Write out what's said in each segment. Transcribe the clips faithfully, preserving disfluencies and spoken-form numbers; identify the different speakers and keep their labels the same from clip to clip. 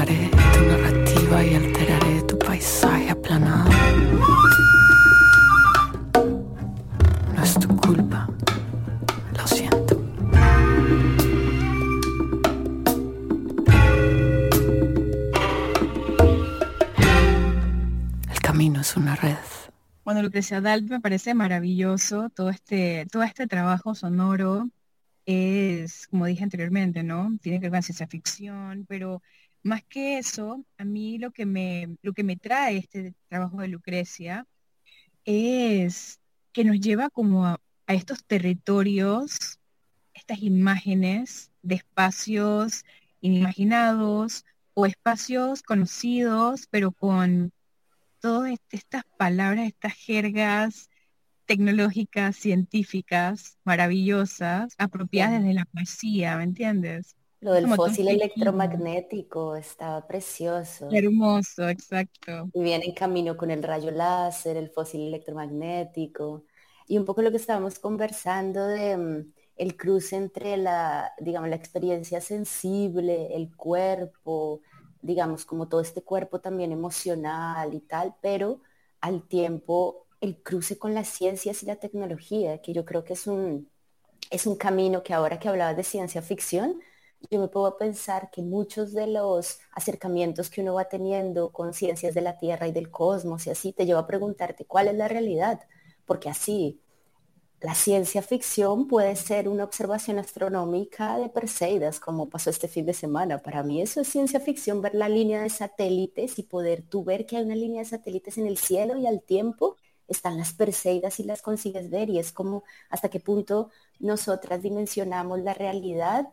Speaker 1: Revisaré tu narrativa y alteraré tu paisaje aplanado. No es tu culpa, lo siento. El camino es una red.
Speaker 2: Bueno, Lucrecia Dalt me parece maravilloso todo este, todo este trabajo sonoro. Es, como dije anteriormente, ¿no? Tiene que ver con ciencia ficción, pero más que eso, a mí lo que me, lo que me trae este trabajo de Lucrecia es que nos lleva como a, a estos territorios, estas imágenes de espacios inimaginados o espacios conocidos, pero con todas est- estas palabras, estas jergas tecnológicas, científicas, maravillosas, apropiadas
Speaker 3: Sí.
Speaker 2: desde la poesía, ¿me entiendes?
Speaker 3: Lo
Speaker 2: Es
Speaker 3: del
Speaker 2: como todo
Speaker 3: fósil
Speaker 2: este giro.
Speaker 3: electromagnético estaba precioso.
Speaker 2: Hermoso, exacto.
Speaker 3: Y viene en camino con el rayo láser, el fósil electromagnético. Y un poco lo que estábamos conversando de mm, el cruce entre la, digamos, la experiencia sensible, el cuerpo, digamos, como todo este cuerpo también emocional y tal, pero al tiempo el cruce con las ciencias y la tecnología, que yo creo que es un, es un camino que ahora que hablabas de ciencia ficción, yo me puedo pensar que muchos de los acercamientos que uno va teniendo con ciencias de la Tierra y del cosmos y así te lleva a preguntarte cuál es la realidad, porque así la ciencia ficción puede ser una observación astronómica de Perseidas, como pasó este fin de semana. Para mí eso es ciencia ficción, ver la línea de satélites y poder tú ver que hay una línea de satélites en el cielo y al tiempo están las Perseidas y las consigues ver y es como hasta qué punto nosotras dimensionamos la realidad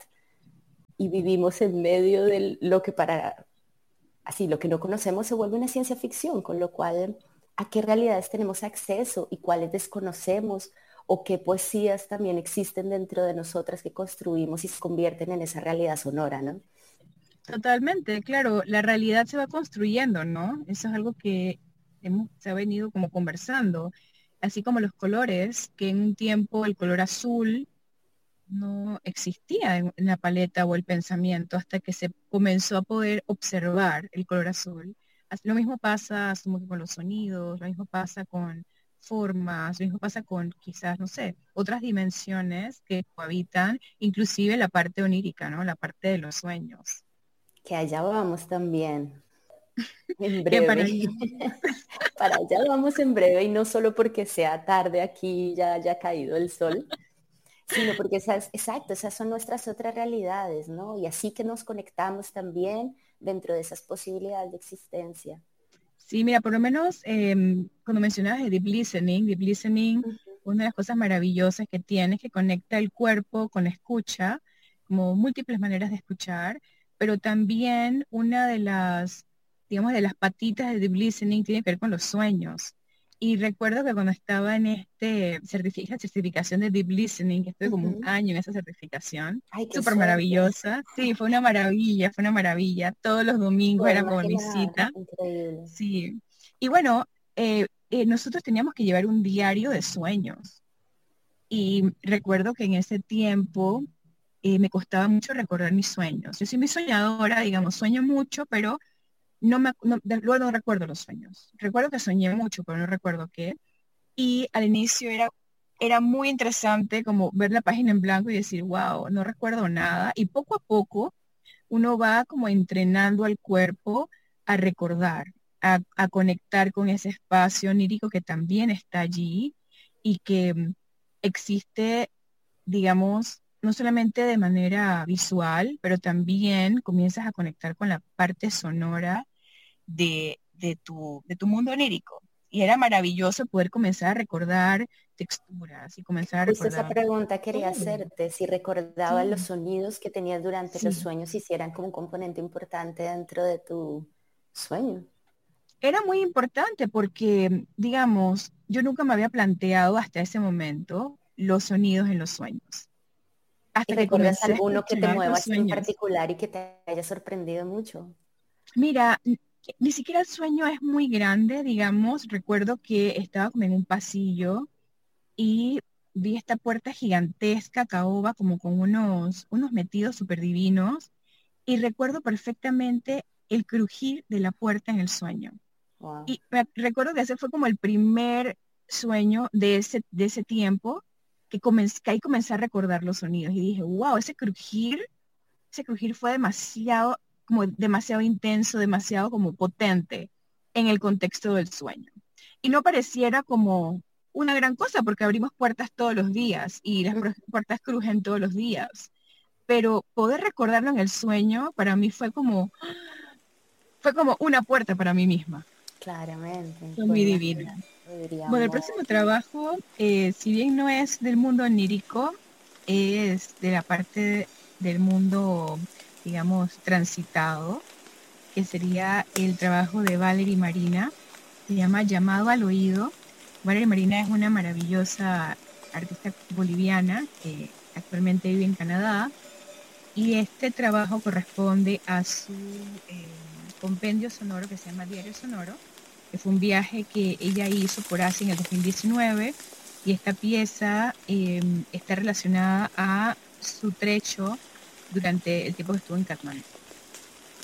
Speaker 3: y vivimos en medio de lo que para, así, lo que no conocemos se vuelve una ciencia ficción, con lo cual, ¿a qué realidades tenemos acceso y cuáles desconocemos? O qué poesías también existen dentro de nosotras que construimos y se convierten en esa realidad sonora, ¿no?
Speaker 2: Totalmente, claro, la realidad se va construyendo, ¿no? Eso es algo que hemos, se ha venido como conversando, así como los colores, que en un tiempo el color azul no existía en, en la paleta o el pensamiento hasta que se comenzó a poder observar el color azul. As- Lo mismo pasa, asumo que con los sonidos, lo mismo pasa con formas, lo mismo pasa con quizás, no sé, otras dimensiones que cohabitan, inclusive la parte onírica, ¿no? La parte de los sueños.
Speaker 3: Que allá vamos también, en
Speaker 2: Que para
Speaker 3: breve.
Speaker 2: allá.
Speaker 3: Para allá vamos en breve y no solo porque sea tarde aquí y ya haya caído el sol, sino porque esas, exacto, esas son nuestras otras realidades, ¿no? Y así que nos conectamos también dentro de esas posibilidades de existencia.
Speaker 2: Sí, mira, por lo menos em, cuando mencionabas de deep listening, deep listening,
Speaker 3: Ujú.
Speaker 2: una de las cosas maravillosas que tiene es que conecta el cuerpo con la escucha, como múltiples maneras de escuchar, pero también una de las, digamos, de las patitas de deep listening tiene que ver con los sueños. Y recuerdo que cuando estaba en este certifi- esta certificación de deep listening, que estuve como un
Speaker 3: Ujú.
Speaker 2: año en esa certificación,
Speaker 3: Ay, qué
Speaker 2: súper
Speaker 3: suerte.
Speaker 2: maravillosa. Sí, fue una maravilla, fue una maravilla. Todos los domingos
Speaker 3: Puedo
Speaker 2: era como mi
Speaker 3: imaginar,
Speaker 2: cita.
Speaker 3: increíble.
Speaker 2: Sí, y bueno, eh, eh, nosotros teníamos que llevar un diario de sueños. Y recuerdo que en ese tiempo eh, me costaba mucho recordar mis sueños. Yo soy muy soñadora, digamos, sueño mucho, pero no me, no, de- luego no recuerdo los sueños. Recuerdo que soñé mucho, pero no recuerdo qué. Y al inicio era, era muy interesante como ver la página en blanco y decir, wow, no recuerdo nada. Y poco a poco uno va como entrenando al cuerpo a recordar, a, a conectar con ese espacio onírico que también está allí y que mm, existe, digamos, no solamente de manera visual, pero también comienzas a conectar con la parte sonora de, de tu, de tu mundo onírico. Y era maravilloso poder comenzar a recordar texturas y comenzar a
Speaker 3: Justo esa
Speaker 2: recordar
Speaker 3: pregunta quería
Speaker 2: todo.
Speaker 3: hacerte, si recordabas los
Speaker 2: Sí,
Speaker 3: sonidos que tenías durante los
Speaker 2: sí.
Speaker 3: sueños, hicieran como un componente importante dentro de tu sueño.
Speaker 2: Era muy importante porque, digamos, yo nunca me había planteado hasta ese momento los sonidos en los sueños,
Speaker 3: ¿Y
Speaker 2: hasta que
Speaker 3: recuerdas
Speaker 2: comencé a
Speaker 3: alguno que te
Speaker 2: escuchar
Speaker 3: mueva
Speaker 2: los
Speaker 3: así en
Speaker 2: sueños.
Speaker 3: particular y que te haya sorprendido mucho?
Speaker 2: Mira, n- ni siquiera el sueño es muy grande, digamos, recuerdo que estaba como en un pasillo y vi esta puerta gigantesca, caoba, como con unos, unos metidos súper divinos, y recuerdo perfectamente el crujir de la puerta en el sueño.
Speaker 3: Wow.
Speaker 2: Y me recuerdo que ese fue como el primer sueño de ese, de ese tiempo que, comencé, que ahí comencé a recordar los sonidos y dije, wow, ese crujir, ese crujir fue demasiado, como demasiado intenso, demasiado como potente en el contexto del sueño. Y no pareciera como una gran cosa porque abrimos puertas todos los días y las puertas crujen todos los días. Pero poder recordarlo en el sueño para mí fue como, fue como una puerta para mí misma.
Speaker 3: Claramente.
Speaker 2: Fue muy divina. Bueno, el próximo trabajo, eh, si bien no es del mundo onírico, es de la parte del mundo, digamos, transitado, que sería el trabajo de Valerie Marina. Se llama Llamado al Oído. Valerie Marina es una maravillosa artista boliviana que actualmente vive en Canadá. Y este trabajo corresponde a su eh, compendio sonoro que se llama Diario Sonoro, que fue un viaje que ella hizo por Asia en el dos mil diecinueve, y esta pieza eh, está relacionada a su trecho durante el tiempo que estuvo en Katmandú.